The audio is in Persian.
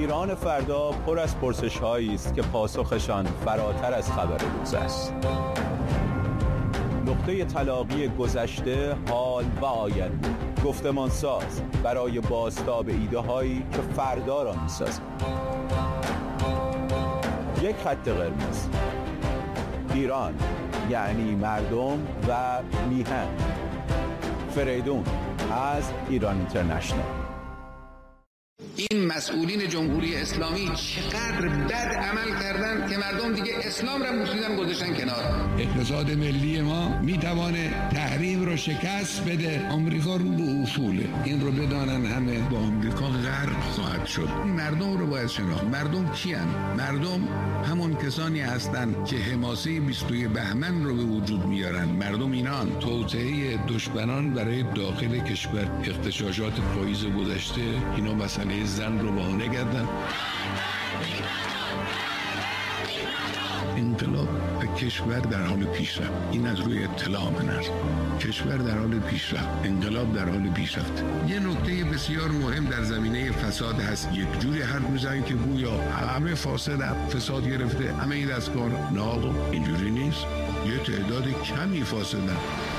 ایران فردا پر از پرسش‌هایی است که پاسخشان فراتر از خبر روز است. نقطه تلاقی گذشته، حال و آینده، گفتمان ساز برای بازتاب ایده هایی که فردا را می‌سازند. یک خط قرمز: ایران یعنی مردم و میهن. فریدون از ایران اینترنشنال. این مسئولین جمهوری اسلامی چقدر بد عمل کردن که مردم دیگه اسلام را مسلم گذاشتن کنار. اقتصاد ملی ما میتوانه تحریم رو شکست بده. آمریکا رو به اصوله، این رو بدانن همه، با آمریکا غرق خواهد شد. مردم رو باید شناخت. مردم کیان؟ مردم همون کسانی هستند که حماسه 20 بهمن رو به وجود میارن. مردم اینان. توطئه دشمنان برای داخل کشور، اغتشاشات پاییز گذشته، اینا مسئله زن رو بهانه کردن. انقلاب و کشور در حال پیشرفت. این از روی اطلاع من است. کشور در حال پیشرفت، انقلاب در حال پیشرفت. یه نکته بسیار مهم در زمینه فساد هست. یک جوری حرف میزنن که گویا همه فاسد، فساد گرفته، همه این دستکار. نه، اینجوری نیست. یه تعداد کمی فاسدن.